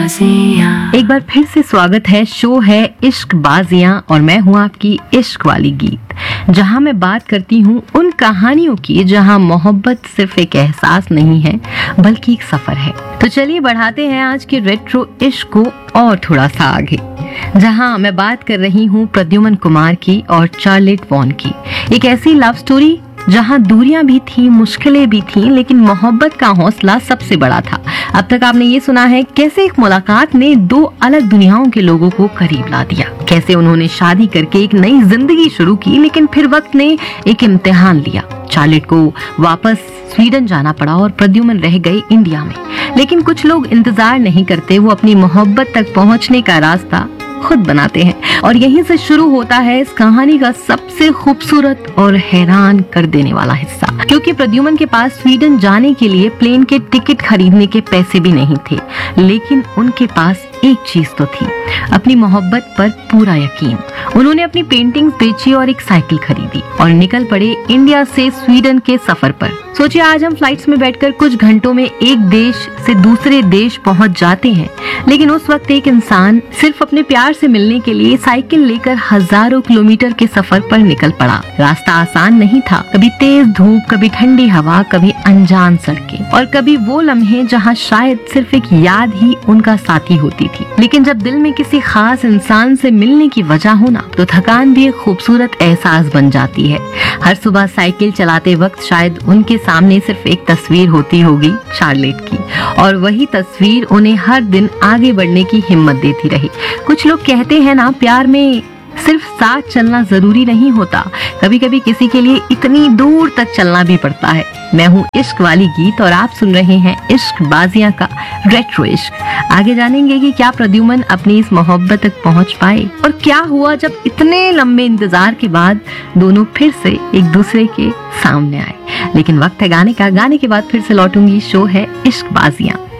एक बार फिर से स्वागत है। शो है इश्क बाजियां और मैं हूं आपकी इश्क वाली गीत, जहां मैं बात करती हूं उन कहानियों की जहां मोहब्बत सिर्फ एक एहसास नहीं है बल्कि एक सफर है। तो चलिए बढ़ाते हैं आज के रेट्रो इश्क को और थोड़ा सा आगे, जहां मैं बात कर रही हूं प्रद्युमन कुमार की और चार्लेट वॉन की। एक ऐसी लव स्टोरी जहां दूरियां भी थी, मुश्किलें भी थी, लेकिन मोहब्बत का हौसला सबसे बड़ा था। अब तक आपने ये सुना है कैसे एक मुलाकात ने दो अलग दुनियाओं के लोगों को करीब ला दिया, कैसे उन्होंने शादी करके एक नई जिंदगी शुरू की, लेकिन फिर वक्त ने एक इम्तिहान लिया। चार्लेट को वापस स्वीडन जाना पड़ा और प्रद्युमन रह गए इंडिया में। लेकिन कुछ लोग इंतजार नहीं करते, वो अपनी मोहब्बत तक पहुंचने का रास्ता खुद बनाते हैं। और यहीं से शुरू होता है इस कहानी का सबसे खूबसूरत और हैरान कर देने वाला हिस्सा, क्योंकि प्रद्युमन के पास स्वीडन जाने के लिए प्लेन के टिकट खरीदने के पैसे भी नहीं थे, लेकिन उनके पास एक चीज तो थी, अपनी मोहब्बत पर पूरा यकीन। उन्होंने अपनी पेंटिंग्स बेची और एक साइकिल खरीदी और निकल पड़े इंडिया से स्वीडन के सफर पर। सोचिए, आज हम फ्लाइट्स में बैठकर कुछ घंटों में एक देश से दूसरे देश पहुंच जाते हैं, लेकिन उस वक्त एक इंसान सिर्फ अपने प्यार से मिलने के लिए साइकिल लेकर हजारों किलोमीटर के सफर पर निकल पड़ा। रास्ता आसान नहीं था, कभी तेज धूप, कभी ठंडी हवा, कभी अनजान सड़कें और कभी वो लम्हे जहां शायद सिर्फ एक याद ही उनका साथी होती थी। लेकिन जब दिल में किसी खास इंसान से मिलने की वजह हो ना, तो थकान भी एक खूबसूरत एहसास बन जाती है। हर सुबह साइकिल चलाते वक्त शायद उनके सामने सिर्फ एक तस्वीर होती होगी, चार्लेट की, और वही तस्वीर उन्हें हर दिन आगे बढ़ने की हिम्मत देती रही। कुछ लोग कहते हैं ना, प्यार में सिर्फ साथ चलना जरूरी नहीं होता, कभी कभी किसी के लिए इतनी दूर तक चलना भी पड़ता है। मैं हूँ इश्क वाली गीत और आप सुन रहे हैं इश्क बाजियां का रेट्रो इश्क। आगे जानेंगे कि क्या प्रद्युमन अपनी इस मोहब्बत तक पहुँच पाए और क्या हुआ जब इतने लंबे इंतजार के बाद दोनों फिर से एक दूसरे के सामने आए। लेकिन वक्त है गाने का, गाने के बाद फिर से लौटूंगी। शो है इश्क बाजियां।